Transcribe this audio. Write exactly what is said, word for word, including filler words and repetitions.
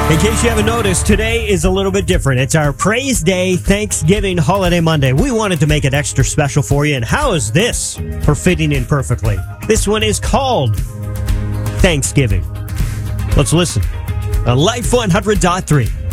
In case you haven't noticed, today is a little bit different. It's our Praise Day, Thanksgiving, Holiday Monday. We wanted to make it extra special for you, and how is this for fitting in perfectly? This one is called Thanksgiving. Let's listen on Life one hundred point three.